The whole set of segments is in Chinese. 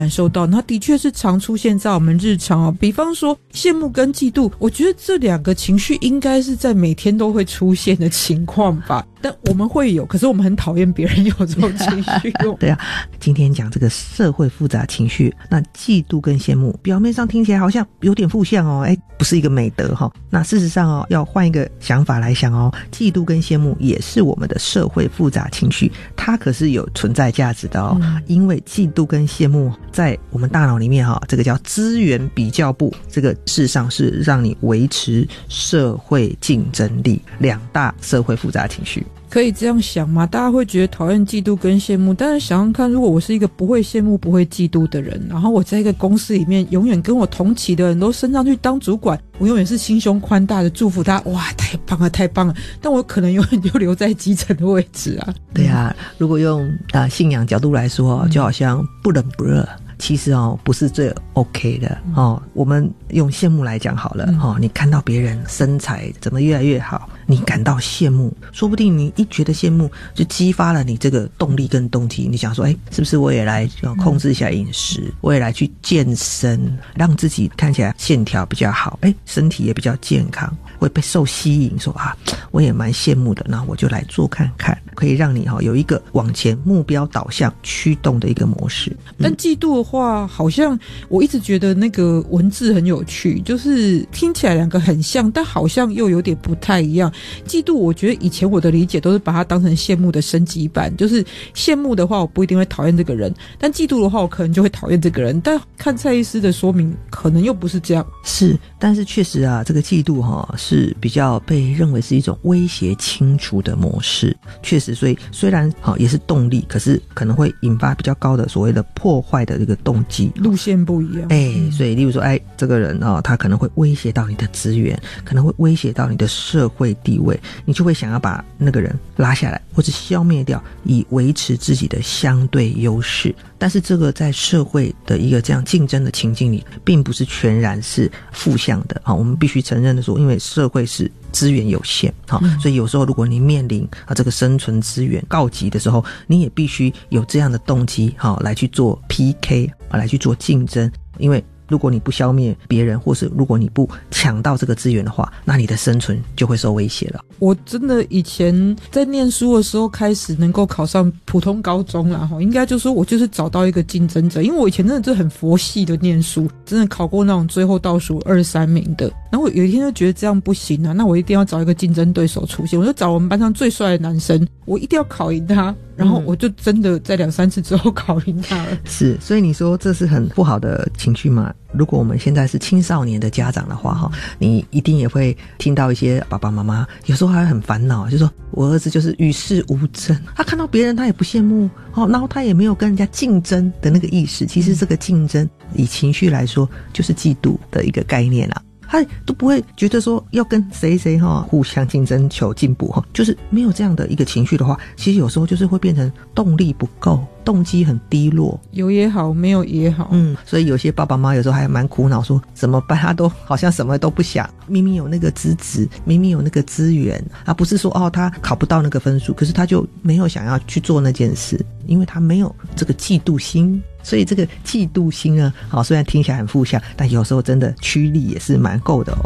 感受到，它的确是常出现在我们日常哦。比方说羡慕跟嫉妒，我觉得这两个情绪应该是在每天都会出现的情况吧。但我们会有，可是我们很讨厌别人有这种情绪对啊，今天讲这个社会复杂情绪，那嫉妒跟羡慕表面上听起来好像有点负向哦，不是一个美德哈。那事实上哦，要换一个想法来想哦，嫉妒跟羡慕也是我们的社会复杂情绪，它可是有存在价值的哦。因为嫉妒跟羡慕在我们大脑里面这个叫资源比较部，这个事实上是让你维持社会竞争力两大社会复杂情绪。 可以这样想吗？大家会觉得讨厌嫉妒跟羡慕，但是想想看，如果我是一个不会羡慕不会嫉妒的人，然后我在一个公司里面永远跟我同期的人都升上去当主管，我永远是心胸宽大的祝福他，哇，太棒了太棒了，但我可能永远就留在基层的位置啊。 对啊，如果用信仰角度来说，就好像不冷不热，其实不是最 OK 的我们用羡慕来讲好了你看到别人身材怎么越来越好，你感到羡慕，说不定你一觉得羡慕就激发了你这个动力跟动机，你想说是不是我也来控制一下饮食，我也来去健身，让自己看起来线条比较好，身体也比较健康，会被受吸引，说我也蛮羡慕的，那我就来做看看，可以让你有一个往前目标导向驱动的一个模式。 但嫉妒的话，好像我一直觉得那个文字很有趣，就是听起来两个很像，但好像又有点不太一样。嫉妒我觉得以前我的理解都是把它当成羡慕的升级版，就是羡慕的话我不一定会讨厌这个人，但嫉妒的话我可能就会讨厌这个人，但看蔡医师的说明可能又不是这样。 是，但是确实这个嫉妒是比较被认为是一种威胁清除的模式，确实，所以虽然也是动力，可是可能会引发比较高的所谓的破坏的这个动机， 路线不一样。 所以例如说这个人他可能会威胁到你的资源，可能会威胁到你的社会地位，你就会想要把那个人拉下来或者消灭掉，以维持自己的相对优势。但是这个在社会的一个这样竞争的情境里，并不是全然是负向的我们必须承认的说，因为社会是资源有限所以有时候如果你面临这个生存资源告急的时候，你也必须有这样的动机来去做 PK 来去做竞争。因为如果你不消灭别人，或是如果你不抢到这个资源的话，那你的生存就会受威胁了。 我真的以前在念书的时候开始能够考上普通高中啦，应该就说我就是找到一个竞争者，因为我以前真的是很佛系的念书，真的考过那种最后倒数2-3名的，然后我有一天就觉得这样不行啊，那我一定要找一个竞争对手出现，我就找我们班上最帅的男生，我一定要考赢他，然后我就真的在2-3次之后考赢他了。 是，所以你说这是很不好的情绪嘛？如果我们现在是青少年的家长的话你一定也会听到一些爸爸妈妈有时候还很烦恼，就说我儿子就是与世无争，他看到别人他也不羡慕然后他也没有跟人家竞争的那个意识。其实这个竞争以情绪来说就是嫉妒的一个概念啦，他都不会觉得说要跟谁互相竞争求进步就是没有这样的一个情绪的话，其实有时候就是会变成动力不够，动机很低落， 有也好没有也好所以有些爸爸妈妈有时候还蛮苦恼，说怎么办，他都好像什么都不想，明明有那个资质，明明有那个资源不是说他考不到那个分数，可是他就没有想要去做那件事，因为他没有这个嫉妒心。所以这个嫉妒心呢虽然听起来很负向，但有时候真的驱力也是蛮够的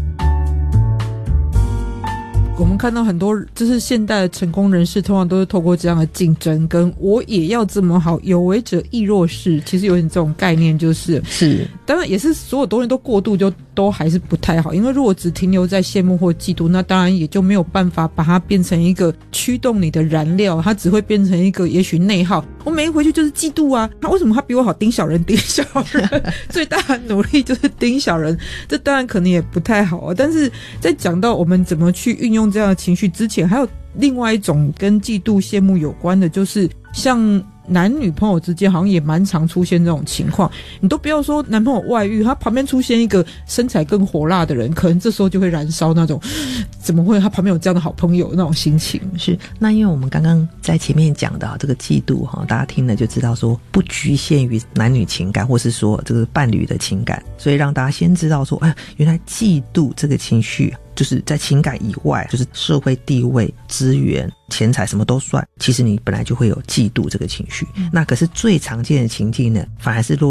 我们看到很多就是现代的成功人士通常都是透过这样的竞争跟我也要这么好，有为者亦若是，其实有点这种概念，就是当然也是所有东西都过度就都还是不太好，因为如果只停留在羡慕或嫉妒，那当然也就没有办法把它变成一个驱动你的燃料，它只会变成一个也许内耗，我每一回去就是嫉妒他为什么他比我好，盯小人最大的努力就是盯小人，这当然可能也不太好但是在讲到我们怎么去运用这样的情绪之前，还有另外一种跟嫉妒羡慕有关的，就是像男女朋友之间好像也蛮常出现这种情况，你都不要说男朋友外遇，他旁边出现一个身材更火辣的人，可能这时候就会燃烧那种怎么会他旁边有这样的好朋友那种心情。 是，那因为我们刚刚在前面讲的这个嫉妒大家听了就知道说不局限于男女情感或是说这个伴侣的情感，所以让大家先知道说原来嫉妒这个情绪就是在情感以外，就是社会地位、资源、钱财什么都算，其实你本来就会有嫉妒这个情绪。那可是最常见的情境呢，反而是落